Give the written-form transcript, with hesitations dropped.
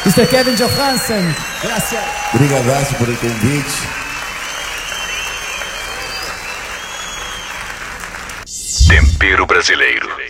Mr. Kevin Johansen. Gracias. Obrigadaço por el convite. Tempero brasileiro.